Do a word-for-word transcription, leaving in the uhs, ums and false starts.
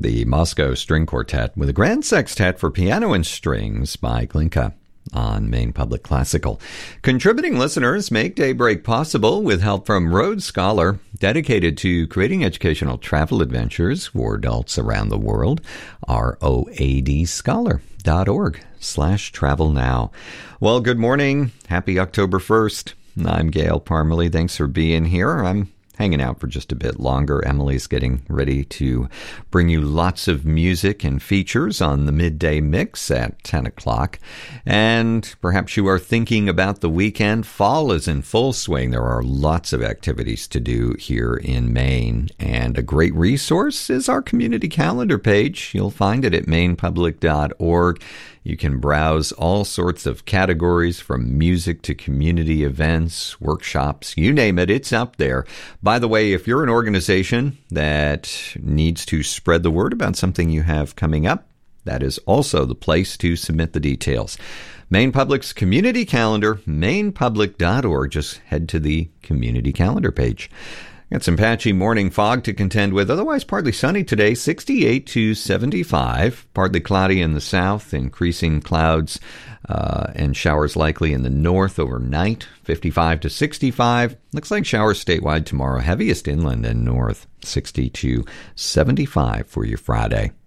the Moscow String Quartet with a Grand Sextet for Piano and Strings by Glinka on Maine Public Classical. Contributing listeners make Daybreak possible with help from Rhodes Scholar, dedicated to creating educational travel adventures for adults around the world. R O A D scholar dot org slash travel now. Well, good morning. Happy October first. I'm Gail Parmalee. Thanks for being here. I'm hanging out for just a bit longer. Emily's getting ready to bring you lots of music and features on the midday mix at ten o'clock. And perhaps you are thinking about the weekend. Fall is in full swing. There are lots of activities to do here in Maine. And a great resource is our community calendar page. You'll find it at maine public dot org. You can browse all sorts of categories from music to community events, workshops, you name it, it's up there. By the way, if you're an organization that needs to spread the word about something you have coming up, that is also the place to submit the details. Maine Public's community calendar, maine public dot org. Just head to the community calendar page. Got some patchy morning fog to contend with. Otherwise, partly sunny today, sixty-eight to seventy-five. Partly cloudy in the south, increasing clouds uh, and showers likely in the north overnight, fifty-five to sixty-five. Looks like showers statewide tomorrow, heaviest inland and north, sixty to seventy-five for your Friday.